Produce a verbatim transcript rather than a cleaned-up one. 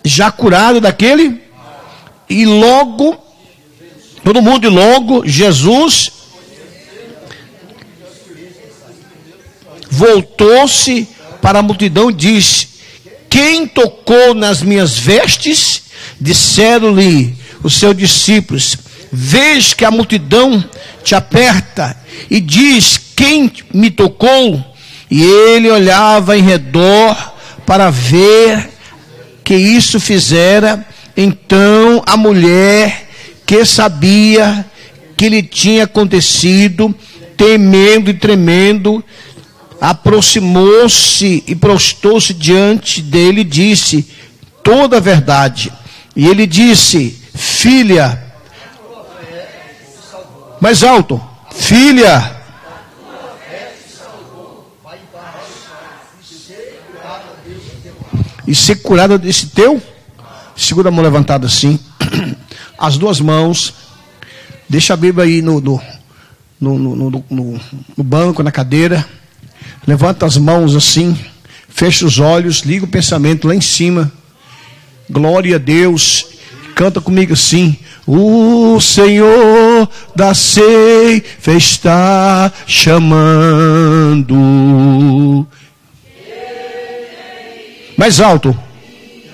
já curado daquele, e logo, todo mundo, e logo, Jesus voltou-se para a multidão e disse: quem tocou nas minhas vestes? Disseram-lhe os seus discípulos: vês que a multidão te aperta e diz: quem me tocou? E ele olhava em redor para ver que isso fizera. Então a mulher, que sabia que lhe tinha acontecido, temendo e tremendo, aproximou-se e prostou-se diante dele e disse toda a verdade. E ele disse: filha, mais alto, filha, e ser curada desse teu. Segura a mão levantada assim, as duas mãos, deixa a Bíblia aí no, no, no, no, no, no banco, na cadeira. Levanta as mãos assim, fecha os olhos, liga o pensamento lá em cima. Glória a Deus. Canta comigo assim: o Senhor da ceifa está chamando. Mais alto.